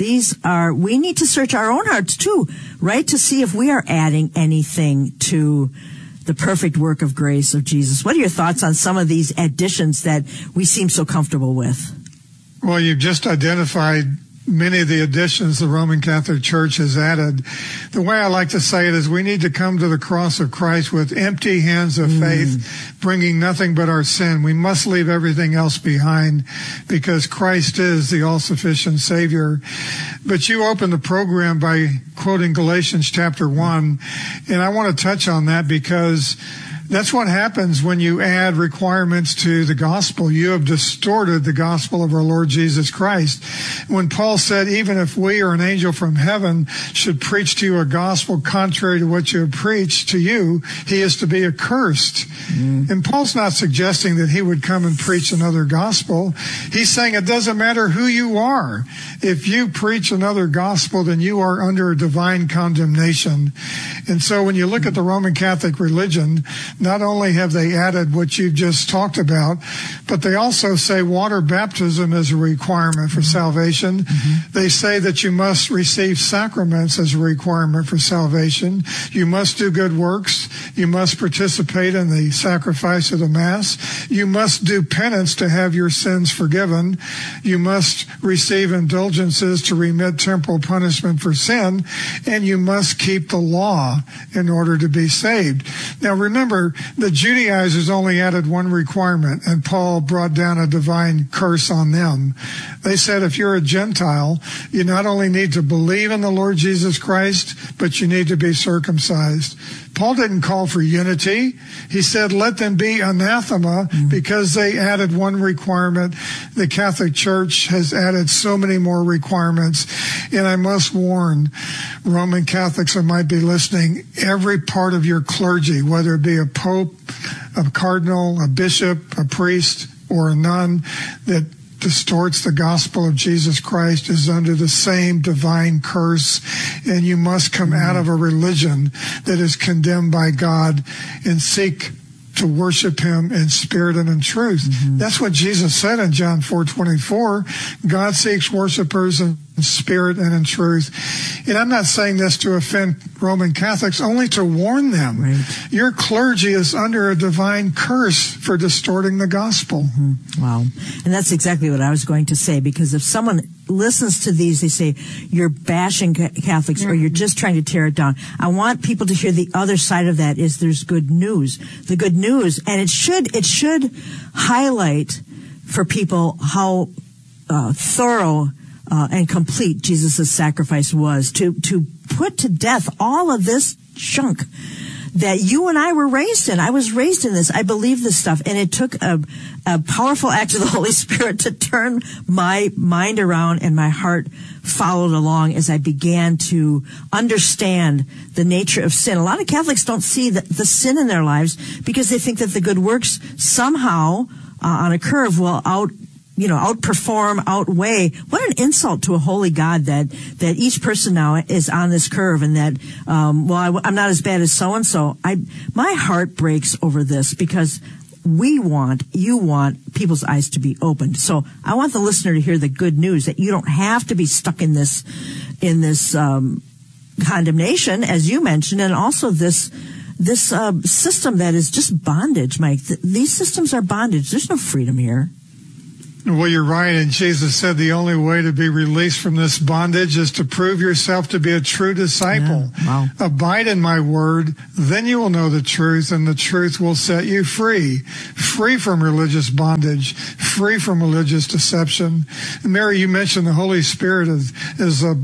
We need to search our own hearts too, right? To see if we are adding anything to the perfect work of grace of Jesus. What are your thoughts on some of these additions that we seem so comfortable with? Well, you've just identified many of the additions the Roman Catholic Church has added. The way I like to say it is we need to come to the cross of Christ with empty hands of faith, bringing nothing but our sin. We must leave everything else behind because Christ is the all-sufficient Savior. But you opened the program by quoting Galatians chapter 1, and I want to touch on that because that's what happens when you add requirements to the gospel. You have distorted the gospel of our Lord Jesus Christ. When Paul said, even if we or an angel from heaven should preach to you a gospel contrary to what you have preached to you, he is to be accursed. And Paul's not suggesting that he would come and preach another gospel. He's saying it doesn't matter who you are. If you preach another gospel, then you are under divine condemnation. And so when you look at the Roman Catholic religion, not only have they added what you've just talked about, but they also say water baptism is a requirement for salvation. They say that you must receive sacraments as a requirement for salvation. You must do good works. You must participate in the sacrifice of the Mass. You must do penance to have your sins forgiven. You must receive indulgences to remit temporal punishment for sin. And you must keep the law in order to be saved. Now remember, the Judaizers only added one requirement, and Paul brought down a divine curse on them. They said if you're a Gentile, you not only need to believe in the Lord Jesus Christ, but you need to be circumcised. Paul didn't call for unity. He said, let them be anathema because they added one requirement. The Catholic Church has added so many more requirements. And I must warn Roman Catholics who might be listening, every part of your clergy, whether it be a pope, a cardinal, a bishop, a priest, or a nun, that distorts the gospel of Jesus Christ is under the same divine curse, and you must come out of a religion that is condemned by God and seek to worship him in spirit and in truth. That's what Jesus said in John 4:24. God seeks worshipers in spirit and in truth. And I'm not saying this to offend Roman Catholics, only to warn them. Right. Your clergy is under a divine curse for distorting the gospel. Wow. And that's exactly what I was going to say, because if someone listens to these, they say, you're bashing Catholics or you're just trying to tear it down. I want people to hear the other side of that is there's good news. The good news, and it should highlight for people how thorough and complete Jesus' sacrifice was to put to death all of this junk that you and I were raised in. I was raised in this. I believe this stuff. And it took a powerful act of the Holy Spirit to turn my mind around, and my heart followed along as I began to understand the nature of sin. A lot of Catholics don't see the sin in their lives because they think that the good works somehow on a curve will outperform, outweigh. What an insult to a holy God that each person now is on this curve, and that, I'm not as bad as so-and-so. My heart breaks over this, because you want people's eyes to be opened. So I want the listener to hear the good news that you don't have to be stuck in this condemnation, as you mentioned, and also this system that is just bondage, Mike. These systems are bondage. There's no freedom here. Well, you're right. And Jesus said the only way to be released from this bondage is to prove yourself to be a true disciple. Yeah. Wow. Abide in my word, then you will know the truth, and the truth will set you free. Free from religious bondage, free from religious deception. And Mary, you mentioned the Holy Spirit is a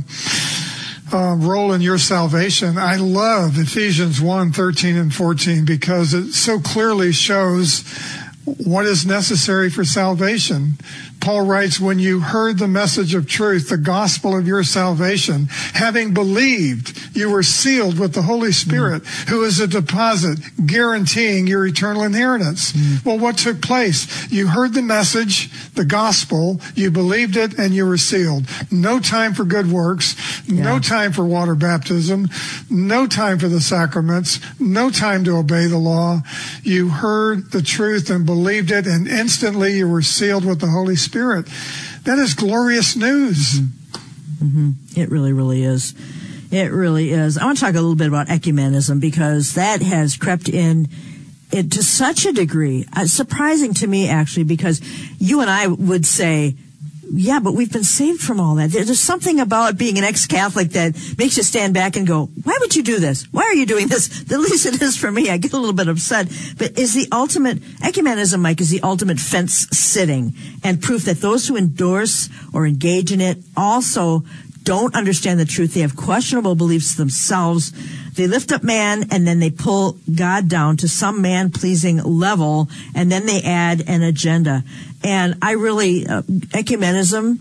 role in your salvation. I love Ephesians 1:13 and 14, because it so clearly shows what is necessary for salvation. Paul writes, when you heard the message of truth, the gospel of your salvation, having believed, you were sealed with the Holy Spirit, who is a deposit guaranteeing your eternal inheritance. Well, what took place? You heard the message, the gospel, you believed it, and you were sealed. No time for good works, no time for water baptism, no time for the sacraments, no time to obey the law. You heard the truth and believed it, and instantly you were sealed with the Holy Spirit. That is glorious news. Mm-hmm. It really, really is. It really is. I want to talk a little bit about ecumenism, because that has crept in to such a degree. Surprising to me, actually, because you and I would say, yeah, but we've been saved from all that. There's something about being an ex-Catholic that makes you stand back and go, why would you do this? Why are you doing this? At least it is for me. I get a little bit upset. But is the ultimate, ecumenism, Mike, is the ultimate fence sitting and proof that those who endorse or engage in it also don't understand the truth. They have questionable beliefs themselves. They lift up man, and then they pull God down to some man-pleasing level, and then they add an agenda. And I really, ecumenism,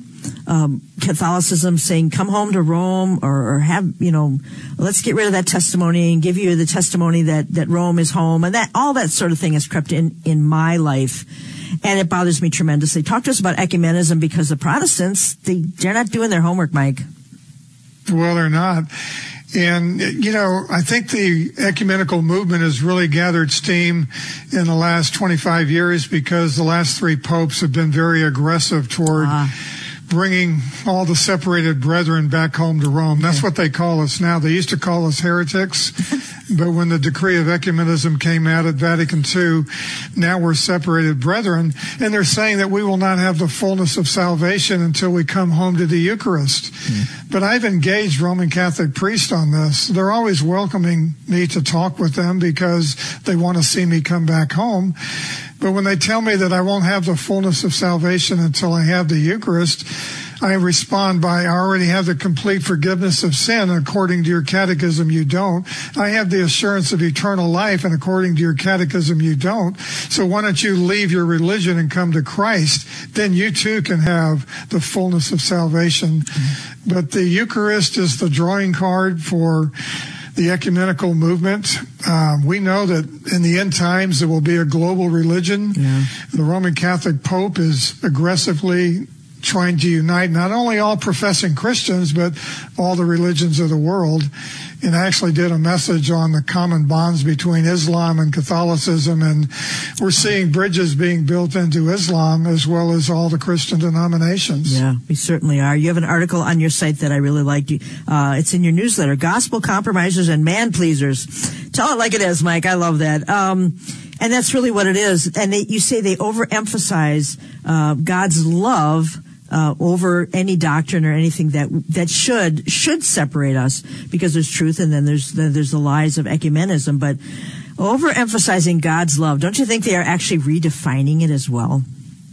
Catholicism saying, come home to Rome, or have, let's get rid of that testimony and give you the testimony that Rome is home, and that all that sort of thing has crept in my life. And it bothers me tremendously. Talk to us about ecumenism, because the Protestants, they're not doing their homework, Mike. Well, they're not. And, I think the ecumenical movement has really gathered steam in the last 25 years, because the last three popes have been very aggressive toward bringing all the separated brethren back home to Rome. That's what they call us now. They used to call us heretics, but when the decree of ecumenism came out at Vatican II, now we're separated brethren, and they're saying that we will not have the fullness of salvation until we come home to the Eucharist. But I've engaged Roman Catholic priests on this. They're always welcoming me to talk with them, because they want to see me come back home. But when they tell me that I won't have the fullness of salvation until I have the Eucharist, I respond by, I already have the complete forgiveness of sin. According to your catechism, you don't. I have the assurance of eternal life, and according to your catechism, you don't. So why don't you leave your religion and come to Christ? Then you too can have the fullness of salvation. But the Eucharist is the drawing card for the ecumenical movement. We know that in the end times there will be a global religion. The Roman Catholic Pope is aggressively trying to unite not only all professing Christians, but all the religions of the world. And I actually did a message on the common bonds between Islam and Catholicism, and we're seeing bridges being built into Islam as well as all the Christian denominations. Yeah, we certainly are. You have an article on your site that I really liked. It's in your newsletter, Gospel Compromisers and Man-Pleasers. Tell it like it is, Mike. I love that. And that's really what it is. And you say they overemphasize God's love over any doctrine or anything that should separate us, because there's truth and then there's the lies of ecumenism. But overemphasizing God's love, don't you think they are actually redefining it as well?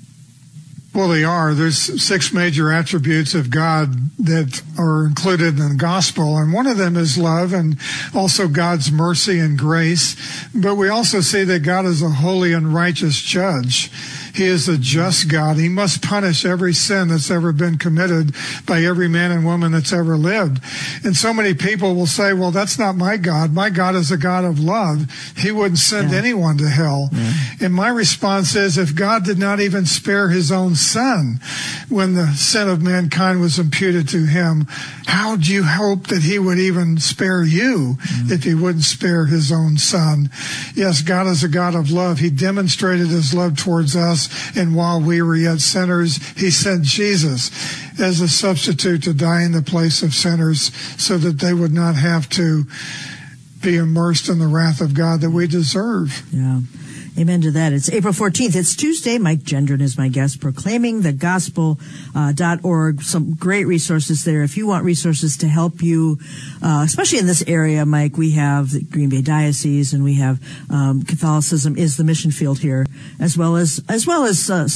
Well, they are. There's 6 major attributes of God that are included in the gospel, and one of them is love, and also God's mercy and grace. But we also see that God is a holy and righteous judge. He is a just God. He must punish every sin that's ever been committed by every man and woman that's ever lived. And so many people will say, well, that's not my God. My God is a God of love. He wouldn't send anyone to hell. And my response is, if God did not even spare his own son when the sin of mankind was imputed to him, how do you hope that he would even spare you if he wouldn't spare his own son? Yes, God is a God of love. He demonstrated his love towards us, and while we were yet sinners, he sent Jesus as a substitute to die in the place of sinners so that they would not have to be immersed in the wrath of God that we deserve. Yeah. Amen to that. It's April 14th. It's Tuesday. Mike Gendron is my guest, proclaimingthegospel.org. Some great resources there. If you want resources to help you, especially in this area, Mike, we have the Green Bay Diocese, and we have Catholicism is the mission field here, as well as